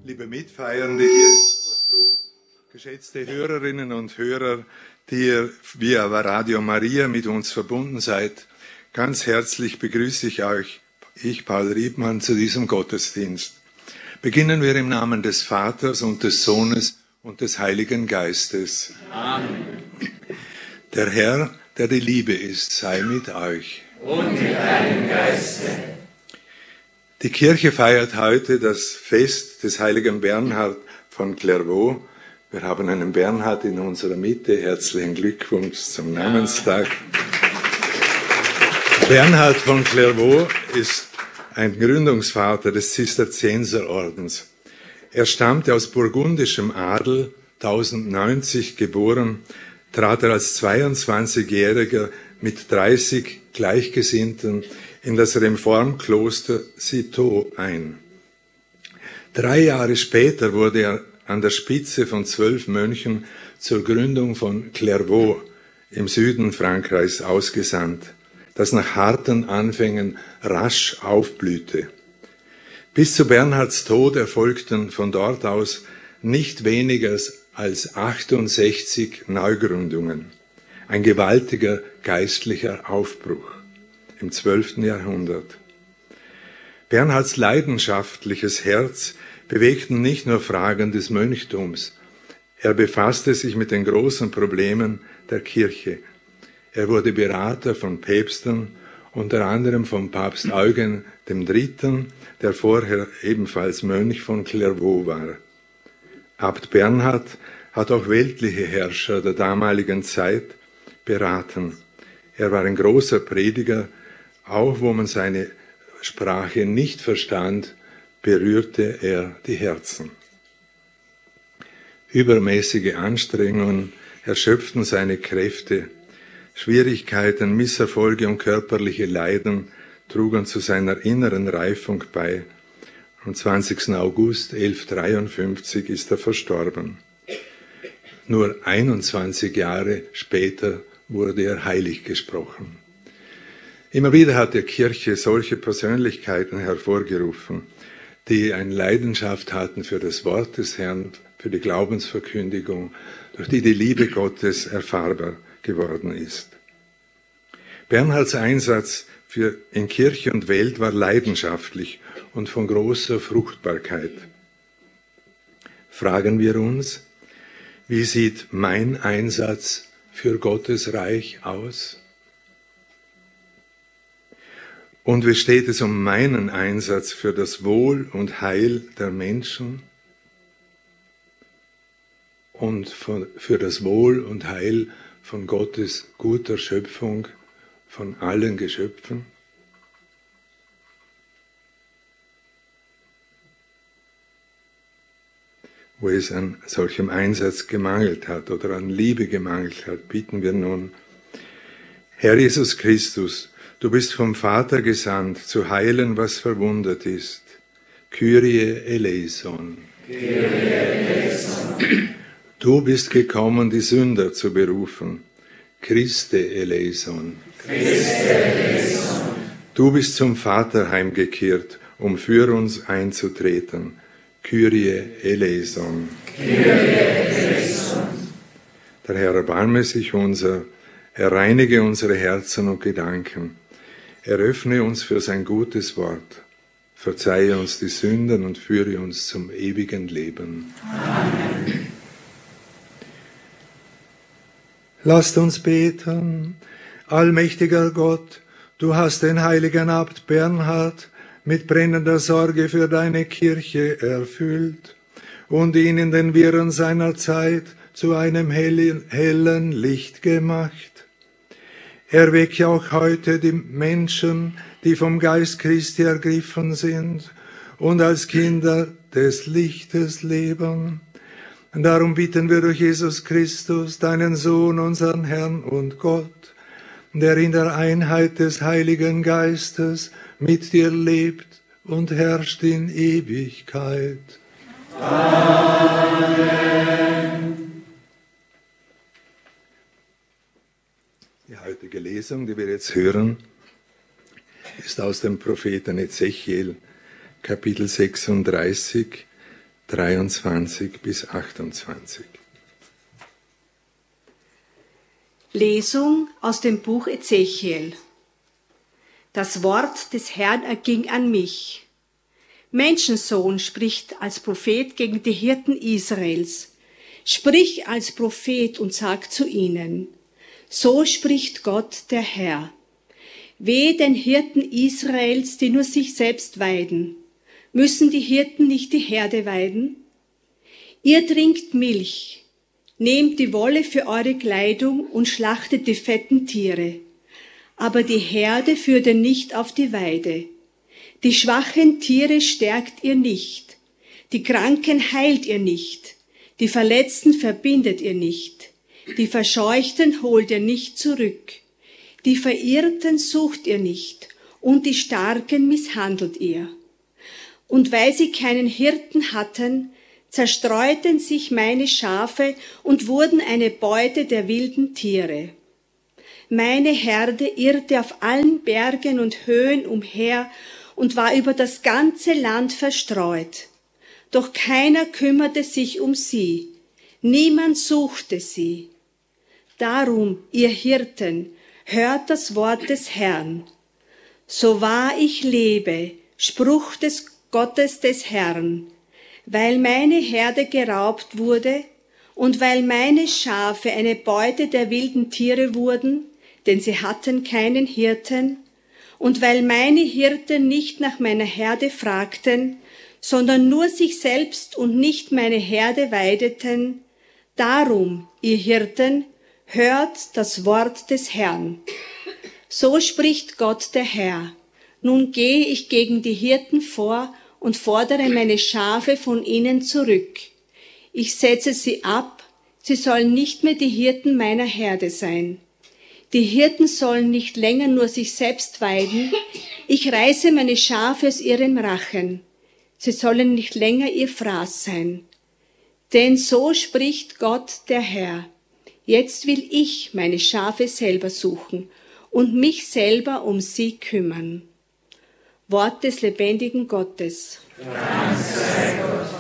liebe Mitfeiernde hier in Obertrum, geschätzte Hörerinnen und Hörer, die ihr via Radio Maria mit uns verbunden seid, ganz herzlich begrüße ich euch, ich, Paul Riebmann, zu diesem Gottesdienst. Beginnen wir im Namen des Vaters und des Sohnes und des Heiligen Geistes. Amen. Der Herr, der die Liebe ist, sei mit euch. Und mit deinem Geiste. Die Kirche feiert heute das Fest des heiligen Bernhard von Clairvaux. Wir haben einen Bernhard in unserer Mitte. Herzlichen Glückwunsch zum Namenstag. Bernhard von Clairvaux ist ein Gründungsvater des Zisterzienserordens. Er stammte aus burgundischem Adel, 1090 geboren, trat er als 22-Jähriger mit 30 Gleichgesinnten in das Reformkloster Citeaux ein. 3 Jahre später wurde er an der Spitze von 12 Mönchen zur Gründung von Clairvaux im Süden Frankreichs ausgesandt, das nach harten Anfängen rasch aufblühte. Bis zu Bernhards Tod erfolgten von dort aus nicht weniger als 68 Neugründungen. Ein gewaltiger geistlicher Aufbruch im 12. Jahrhundert. Bernhards leidenschaftliches Herz bewegten nicht nur Fragen des Mönchtums. Er befasste sich mit den großen Problemen der Kirche. Er wurde Berater von Päpsten, unter anderem von Papst Eugen III., der vorher ebenfalls Mönch von Clairvaux war. Abt Bernhard hat auch weltliche Herrscher der damaligen Zeit beraten. Er war ein großer Prediger. Auch wo man seine Sprache nicht verstand, berührte er die Herzen. Übermäßige Anstrengungen erschöpften seine Kräfte. Schwierigkeiten, Misserfolge und körperliche Leiden trugen zu seiner inneren Reifung bei. Am 20. August 1153 ist er verstorben. Nur 21 Jahre später wurde er heilig gesprochen. Immer wieder hat die Kirche solche Persönlichkeiten hervorgerufen, die eine Leidenschaft hatten für das Wort des Herrn, für die Glaubensverkündigung, durch die die Liebe Gottes erfahrbar geworden ist. Bernhards Einsatz in Kirche und Welt war leidenschaftlich und von großer Fruchtbarkeit. Fragen wir uns, wie sieht mein Einsatz für Gottes Reich aus? Und wie steht es um meinen Einsatz für das Wohl und Heil der Menschen und für das Wohl und Heil von Gottes guter Schöpfung, von allen Geschöpfen? Wo es an solchem Einsatz gemangelt hat oder an Liebe gemangelt hat, bitten wir nun, Herr Jesus Christus, du bist vom Vater gesandt, zu heilen, was verwundet ist. Kyrie eleison. Kyrie eleison. Du bist gekommen, die Sünder zu berufen. Christe eleison. Christe eleison. Du bist zum Vater heimgekehrt, um für uns einzutreten. Kyrie eleison. Kyrie eleison. Der Herr erbarme sich unser, er reinige unsere Herzen und Gedanken. Eröffne uns für sein gutes Wort. Verzeihe uns die Sünden und führe uns zum ewigen Leben. Amen. Lasst uns beten. Allmächtiger Gott, du hast den heiligen Abt Bernhard mit brennender Sorge für deine Kirche erfüllt und ihn in den Wirren seiner Zeit zu einem hellen Licht gemacht. Erwecke auch heute die Menschen, die vom Geist Christi ergriffen sind und als Kinder des Lichtes leben. Und darum bitten wir durch Jesus Christus, deinen Sohn, unseren Herrn und Gott, der in der Einheit des Heiligen Geistes mit dir lebt und herrscht in Ewigkeit. Amen. Die heutige Lesung, die wir jetzt hören, ist aus dem Propheten Ezechiel, Kapitel 36, 23 bis 28. Lesung aus dem Buch Ezechiel. Das Wort des Herrn erging an mich. Menschensohn, spricht als Prophet gegen die Hirten Israels. Sprich als Prophet und sag zu ihnen, so spricht Gott, der Herr. Wehe den Hirten Israels, die nur sich selbst weiden. Müssen die Hirten nicht die Herde weiden? Ihr trinkt Milch, nehmt die Wolle für eure Kleidung und schlachtet die fetten Tiere. Aber die Herde führt ihr nicht auf die Weide. Die schwachen Tiere stärkt ihr nicht. Die Kranken heilt ihr nicht. Die Verletzten verbindet ihr nicht. Die Verscheuchten holt ihr nicht zurück. Die Verirrten sucht ihr nicht. Und die Starken misshandelt ihr. Und weil sie keinen Hirten hatten, zerstreuten sich meine Schafe und wurden eine Beute der wilden Tiere. Meine Herde irrte auf allen Bergen und Höhen umher und war über das ganze Land verstreut. Doch keiner kümmerte sich um sie, niemand suchte sie. Darum, ihr Hirten, hört das Wort des Herrn. So wahr ich lebe, Spruch des Gottes des Herrn, weil meine Herde geraubt wurde und weil meine Schafe eine Beute der wilden Tiere wurden, denn sie hatten keinen Hirten, und weil meine Hirten nicht nach meiner Herde fragten, sondern nur sich selbst und nicht meine Herde weideten, darum, ihr Hirten, hört das Wort des Herrn. So spricht Gott der Herr. Nun gehe ich gegen die Hirten vor und fordere meine Schafe von ihnen zurück. Ich setze sie ab, sie sollen nicht mehr die Hirten meiner Herde sein. Die Hirten sollen nicht länger nur sich selbst weiden. Ich reiße meine Schafe aus ihrem Rachen. Sie sollen nicht länger ihr Fraß sein. Denn so spricht Gott, der Herr. Jetzt will ich meine Schafe selber suchen und mich selber um sie kümmern. Wort des lebendigen Gottes. Dank sei Gott.